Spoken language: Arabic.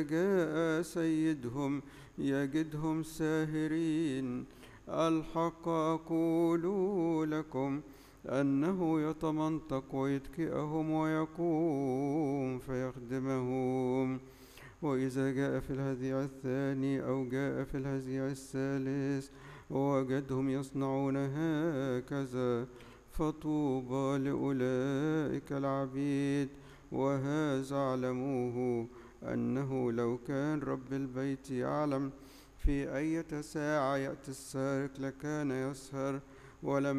جاء سيدهم يجدهم ساهرين. الحق أقول لكم أنه يتمنطق ويتكئهم ويقوم فيخدمهم. وإذا جاء في الهزيع الثاني أو جاء في الهزيع الثالث ووجدهم يصنعون هكذا فطوبى لأولئك العبيد. وهذا اعلموه أنه لو كان رب البيت يعلم في أية ساعة يأتي السارق لكان يسهر ولم